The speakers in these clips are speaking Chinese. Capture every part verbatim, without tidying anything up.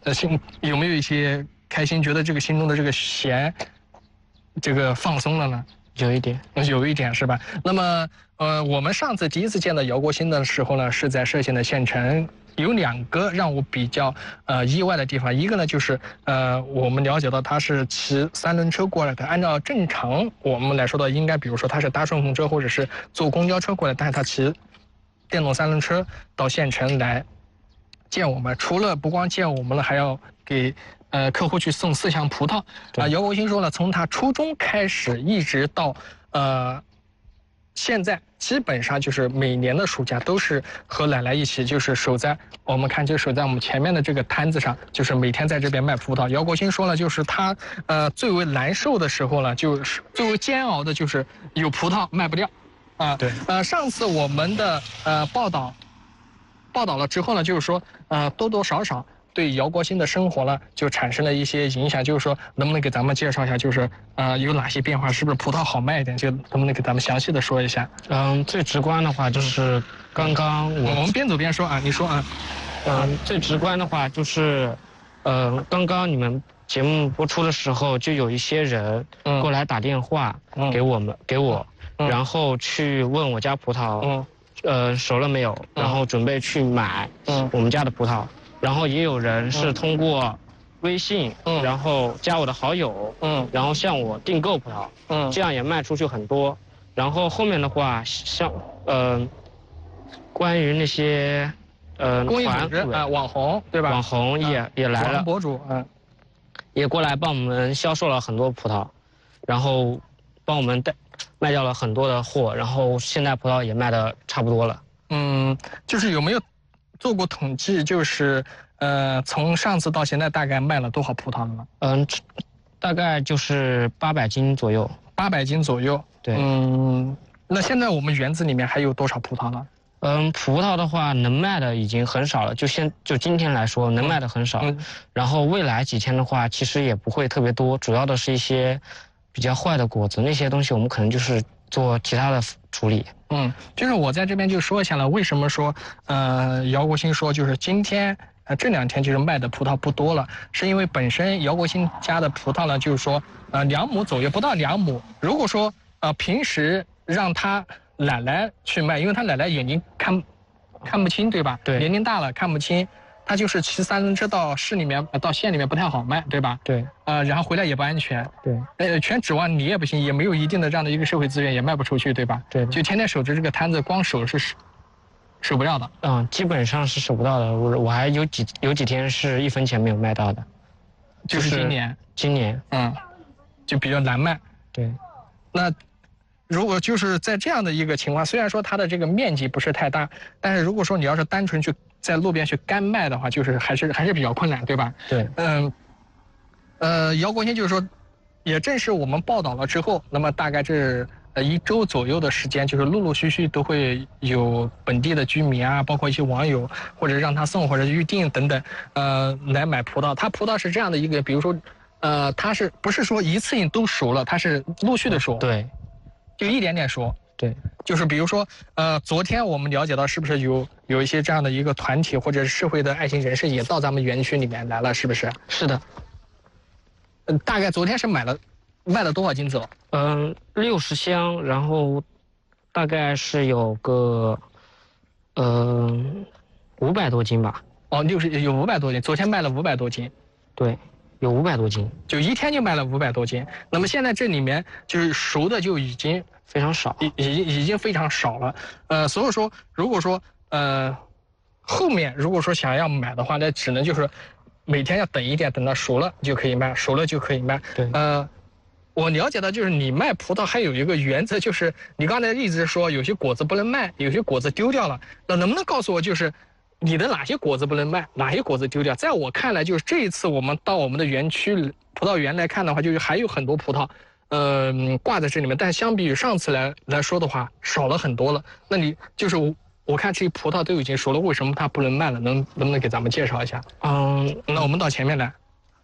呃，心有没有一些开心，觉得这个心中的这个弦，这个放松了呢？ 有一点， 有一点是吧？那么，呃，我们上次第一次见到姚国兴的时候呢，是在歙县的县城。有两个让我比较呃意外的地方，一个呢就是呃我们了解到他是骑三轮车过来的，按照正常我们来说的，应该比如说他是搭顺风车或者是坐公交车过来，但是他骑电动三轮车到县城来见我们，除了不光见我们了，还要给呃客户去送四箱葡萄。啊，姚国兴说了，从他初中开始一直到呃。现在基本上就是每年的暑假都是和奶奶一起，就是守在我们看就守在我们前面的这个摊子上，就是每天在这边卖葡萄。姚国兴说了，就是他呃最为难受的时候呢，就是最为煎熬的就是有葡萄卖不掉，啊、呃， 对， 呃，上次我们的呃报道报道了之后呢，就是说呃多多少少。对姚国兴的生活呢，就产生了一些影响。就是说，能不能给咱们介绍一下，就是呃有哪些变化？是不是葡萄好卖一点？就能不能给咱们详细的说一下？ 嗯，最直观的话就是刚刚我、 嗯、我们边走边说啊，你说啊。 嗯，最直观的话就是，呃，刚刚你们节目播出的时候，就有一些人过来打电话给我们，嗯、给我，嗯、然后去问我家葡萄，嗯、呃熟了没有，然后准备去买我们家的葡萄。然后也有人是通过微信，嗯、然后加我的好友，嗯、然后向我订购葡萄，嗯、这样也卖出去很多。然后后面的话，像呃，关于那些呃公益组织啊、呃，网红对吧？ 网红也、啊、也来了， 博主嗯， 也过来帮我们销售了很多葡萄，然后帮我们带卖掉了很多的货，然后现在葡萄也卖的差不多了。 嗯，就是有没有做过统计，就是呃，从上次到现在大概卖了多少葡萄了呢？ 嗯，大概就是八百斤左右。 八百斤左右。 对。 嗯，那现在我们园子里面还有多少葡萄呢？ 嗯，葡萄的话能卖的已经很少了，就现就今天来说能卖的很少。嗯。然后未来几天的话，其实也不会特别多，主要的是一些比较坏的果子，那些东西我们可能就是做其他的处理。 嗯，就是我在这边就说一下了，为什么说，呃，姚国兴说就是今天，呃，这两天就是卖的葡萄不多了，是因为本身姚国兴家的葡萄呢，就是说，呃，两亩左右，不到两亩。如果说，呃，平时让他奶奶去卖，因为他奶奶眼睛看看不清，对吧？ 对， 年龄大了看不清。他就是骑三轮车到市里面、到县里面不太好卖，对吧？ 对。 呃，然后回来也不安全。 对。 呃，全指望你也不行，也没有一定的这样的一个社会资源，也卖不出去，对吧？ 对。 就天天守着这个摊子，光守是守守不了的。 嗯，基本上是守不到的。我我还有几有几天是一分钱没有卖到的。 就是今年。 今年。 嗯。就比较难卖。 对。 那。如果就是在这样的一个情况，虽然说它的这个面积不是太大，但是如果说你要是单纯去在路边去干卖的话，就是还是还是比较困难，对吧？ 对。 嗯，呃，姚国兴就是说，也正是我们报道了之后，那么大概这呃一周左右的时间，就是陆陆续续都会有本地的居民啊，包括一些网友或者让他送或者预定等等，呃，来买葡萄。他葡萄是这样的一个，比如说，呃，它是不是说一次性都熟了？它是陆续的熟。 对。 就一点点说， 对， 就是比如说，呃，昨天我们了解到，是不是有有一些这样的一个团体或者是社会的爱心人士也到咱们园区里面来了，是不是？ 是的。 嗯，大概昨天是买了卖了多少斤走？ 嗯，六十箱，然后大概是有个呃五百多斤吧。 哦，六十有五百多斤，昨天卖了五百多斤。 对。有五百多斤， 就一天就卖了五百多斤。那么现在这里面就是熟的就已经非常少， 已已经已经非常少了。呃，所以说如果说呃后面如果说想要买的话，那只能就是每天要等一点，等到熟了就可以卖，熟了就可以卖。 对。 呃，我了解到就是你卖葡萄还有一个原则，就是你刚才一直说有些果子不能卖，有些果子丢掉了，那能不能告诉我就是？你的哪些果子不能卖，哪些果子丢掉？在我看来，就是这一次我们到我们的园区葡萄园来看的话，就是还有很多葡萄，呃，挂在这里面。但相比于上次来来说的话，少了很多了。那你就是我，我看这些葡萄都已经熟了，为什么它不能卖了？能能不能给咱们介绍一下？嗯，那我们到前面来。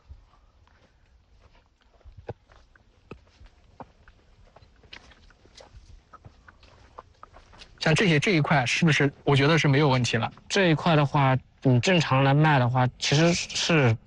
像这些这一块是不是我觉得是没有问题了？ 这一块的话，你正常来卖的话，其实是